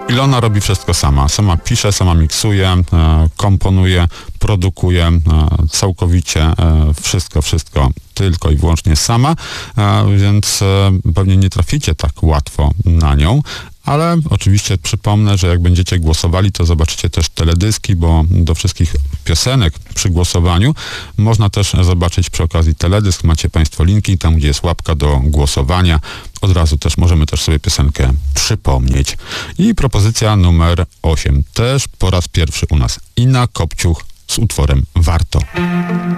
Ilona robi wszystko sama. Sama pisze, sama miksuje, komponuje, produkuje całkowicie wszystko tylko i wyłącznie sama, więc pewnie nie traficie tak łatwo na nią. Ale oczywiście przypomnę, że jak będziecie głosowali, to zobaczycie też teledyski, bo do wszystkich piosenek przy głosowaniu można też zobaczyć przy okazji teledysk. Macie Państwo linki, tam gdzie jest łapka do głosowania. Od razu też możemy też sobie piosenkę przypomnieć. I propozycja numer 8. Też po raz pierwszy u nas. Inna Kopciuch z utworem Warto.